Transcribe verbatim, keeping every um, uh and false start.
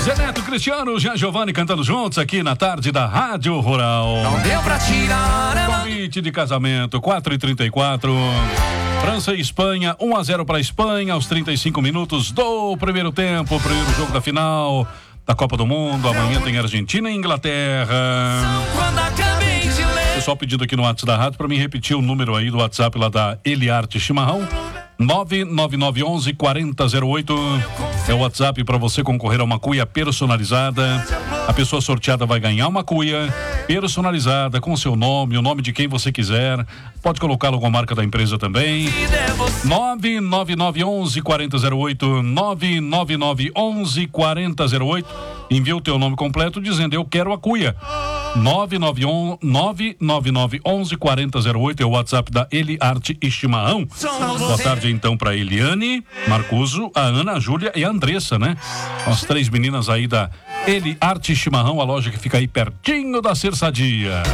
Zé Neto, Cristiano, Jean Giovanni cantando juntos aqui na tarde da Rádio Rural. Não deu pra tirar ela. Convite de casamento, quatro e trinta e quatro. França e Espanha, um a zero para Espanha, aos trinta e cinco minutos do primeiro tempo, primeiro jogo da final da Copa do Mundo. Amanhã tem Argentina e Inglaterra. Quando acabei de ler. Pessoal pedindo aqui no WhatsApp da rádio para mim repetir o número aí do WhatsApp lá da Eliarte Chimarrão. nove nove nove um um quatro zero zero oito é o WhatsApp para você concorrer a uma cuia personalizada. A pessoa sorteada vai ganhar uma cuia personalizada com seu nome, o nome de quem você quiser. Pode colocar logo a marca da empresa também. nove nove nove um um quatro zero oito nove nove nove um um quatro zero oito. Envia o teu nome completo dizendo eu quero a cuia. nove nove um nove nove nove um um quatro zero oito é o WhatsApp da Eliarte e Chimarrão. Boa tarde então para Eliane, Marcuso, a Ana, a Júlia e a Andressa, né? As três meninas aí da Eliarte e Chimarrão, a loja que fica aí pertinho da Cerçadia.